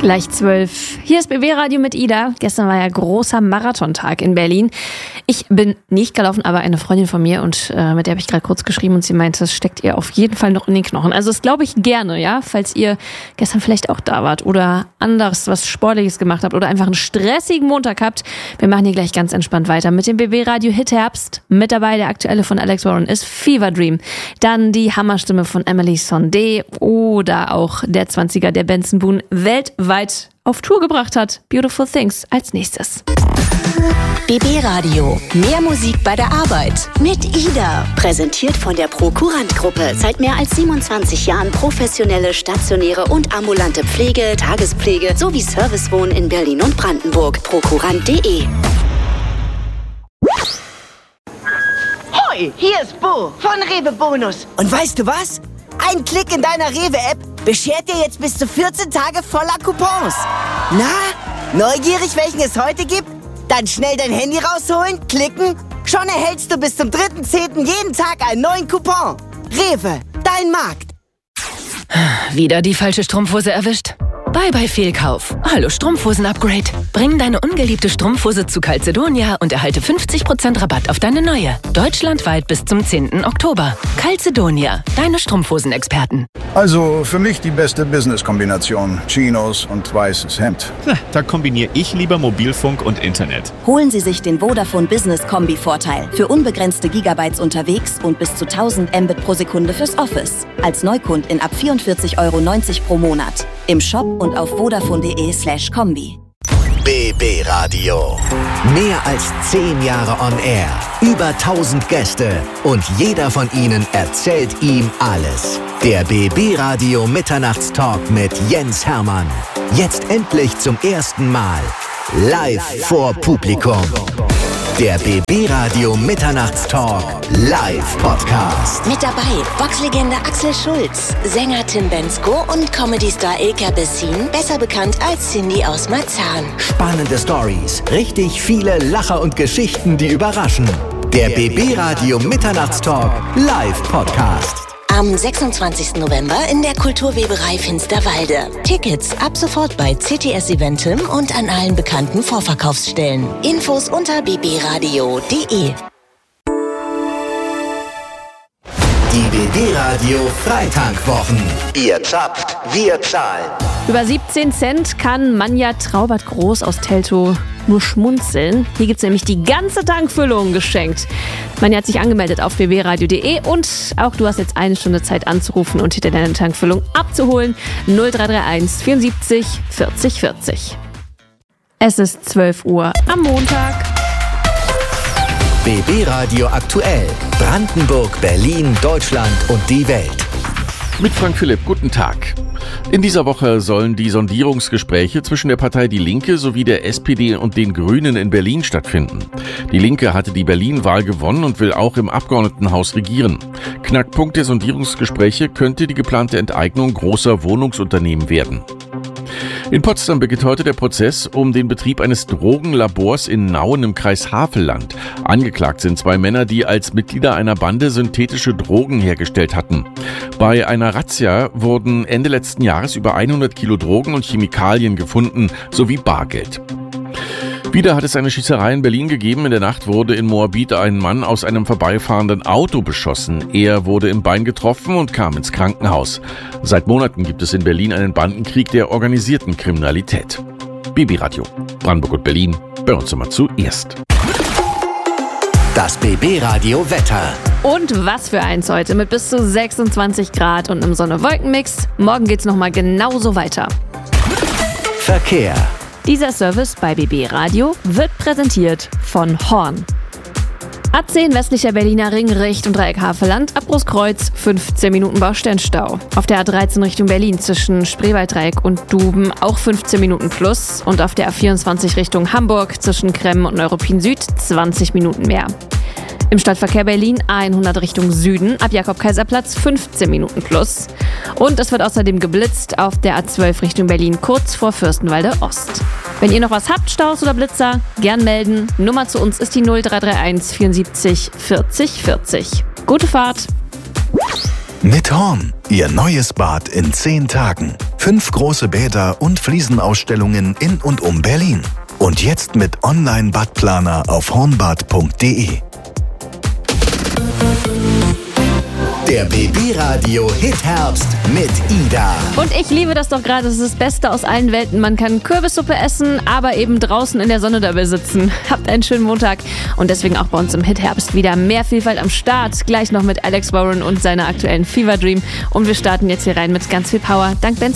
Gleich 12. Hier ist BB Radio mit Ida. Gestern war ja großer Marathontag in Berlin. Ich bin nicht gelaufen, aber eine Freundin von mir und mit der habe ich gerade kurz geschrieben und sie meinte, das steckt ihr auf jeden Fall noch in den Knochen. Also das glaube ich gerne, ja, falls ihr gestern vielleicht auch da wart oder anders was Sportliches gemacht habt oder einfach einen stressigen Montag habt. Wir machen hier gleich ganz entspannt weiter mit dem BB Radio Hit Herbst. Mit dabei der aktuelle von Alex Warren ist Fever Dream. Dann die Hammerstimme von Emily Sondé oder auch der 20er, der Benson Boone weltweit auf Tour gebracht hat. Beautiful Things als nächstes. BB Radio. Mehr Musik bei der Arbeit. Mit Ida. Präsentiert von der Prokurant-Gruppe. Seit mehr als 27 Jahren professionelle, stationäre und ambulante Pflege, Tagespflege sowie Servicewohnen in Berlin und Brandenburg. Prokurant.de. Hoi, hier ist Bo von Rewe Bonus. Und weißt du was? Ein Klick in deiner Rewe-App beschert dir jetzt bis zu 14 Tage voller Coupons. Na, neugierig, welchen es heute gibt? Dann schnell dein Handy rausholen, klicken. Schon erhältst du bis zum 3.10. jeden Tag einen neuen Coupon. Rewe, dein Markt. Wieder die falsche Strumpfhose erwischt? Bye Fehlkauf. Hallo Strumpfhosen-Upgrade. Bring deine ungeliebte Strumpfhose zu Calzedonia und erhalte 50% Rabatt auf deine neue. Deutschlandweit bis zum 10. Oktober. Calzedonia, deine Strumpfhosen-Experten. Also für mich die beste Business-Kombination. Chinos und weißes Hemd. Da kombiniere ich lieber Mobilfunk und Internet. Holen Sie sich den Vodafone Business Kombi-Vorteil. Für unbegrenzte Gigabytes unterwegs und bis zu 1000 Mbit pro Sekunde fürs Office. Als Neukundin ab 44,90 € pro Monat. Im Shop und auf vodafone.de/kombi. BB Radio. Mehr als 10 Jahre on air. Über 1000 Gäste. Und jeder von ihnen erzählt ihm alles. Der BB Radio Mitternachtstalk mit Jens Hermann. Jetzt endlich zum ersten Mal. Live vor Publikum. Der BB Radio Mitternachtstalk Live Podcast. Mit dabei Boxlegende Axel Schulz, Sänger Tim Bendzko und Comedy-Star Ilka Bessin, besser bekannt als Cindy aus Marzahn. Spannende Stories, richtig viele Lacher und Geschichten, die überraschen. Der BB Radio Mitternachtstalk Live Podcast. Am 26. November in der Kulturweberei Finsterwalde. Tickets ab sofort bei CTS Eventim und an allen bekannten Vorverkaufsstellen. Infos unter bbradio.de. Die BB Radio Freitankwwochen. Ihr zapft, wir zahlen. Über 17 Cent kann Manja Traubert-Groß aus Teltow nur schmunzeln. Hier gibt es nämlich die ganze Tankfüllung geschenkt. Manja hat sich angemeldet auf bbradio.de und auch du hast jetzt eine Stunde Zeit anzurufen und hinter deine Tankfüllung abzuholen. 0331 74 40 40. Es ist 12 Uhr am Montag. BB Radio aktuell. Brandenburg, Berlin, Deutschland und die Welt. Mit Frank Philipp, guten Tag. In dieser Woche sollen die Sondierungsgespräche zwischen der Partei Die Linke sowie der SPD und den Grünen in Berlin stattfinden. Die Linke hatte die Berlin-Wahl gewonnen und will auch im Abgeordnetenhaus regieren. Knackpunkt der Sondierungsgespräche könnte die geplante Enteignung großer Wohnungsunternehmen werden. In Potsdam beginnt heute der Prozess um den Betrieb eines Drogenlabors in Nauen im Kreis Havelland. Angeklagt sind 2 Männer, die als Mitglieder einer Bande synthetische Drogen hergestellt hatten. Bei einer Razzia wurden Ende letzten Jahres über 100 Kilo Drogen und Chemikalien gefunden, sowie Bargeld. Wieder hat es eine Schießerei in Berlin gegeben. In der Nacht wurde in Moabit ein Mann aus einem vorbeifahrenden Auto beschossen. Er wurde im Bein getroffen und kam ins Krankenhaus. Seit Monaten gibt es in Berlin einen Bandenkrieg der organisierten Kriminalität. BB Radio, Brandenburg und Berlin, bei uns immer zuerst. Das BB Radio Wetter. Und was für eins heute mit bis zu 26 Grad und einem Sonne-Wolken-Mix. Morgen geht's nochmal genauso weiter. Verkehr. Dieser Service bei BB Radio wird präsentiert von Horn. A10 westlicher Berliner Ring Richtung Dreieck Havelland, Abbruchskreuz, 15 Minuten Baustellenstau. Auf der A13 Richtung Berlin zwischen Spreewalddreieck und Duben auch 15 Minuten plus. Und auf der A24 Richtung Hamburg zwischen Kremmen und Neuruppin Süd 20 Minuten mehr. Im Stadtverkehr Berlin A100 Richtung Süden, ab Jakob-Kaiser-Platz 15 Minuten plus. Und es wird außerdem geblitzt auf der A12 Richtung Berlin, kurz vor Fürstenwalde Ost. Wenn ihr noch was habt, Staus oder Blitzer, gern melden. Nummer zu uns ist die 0331 74 40 40. Gute Fahrt! Mit Horn, Ihr neues Bad in 10 Tagen. 5 große Bäder und Fliesenausstellungen in und um Berlin. Und jetzt mit Online-Badplaner auf hornbad.de. Der BB-Radio Hit-Herbst mit Ida. Und ich liebe das doch gerade, es ist das Beste aus allen Welten. Man kann Kürbissuppe essen, aber eben draußen in der Sonne dabei sitzen. Habt einen schönen Montag und deswegen auch bei uns im Hit-Herbst wieder mehr Vielfalt am Start. Gleich noch mit Alex Warren und seiner aktuellen Fever Dream. Und wir starten jetzt hier rein mit ganz viel Power dank Ben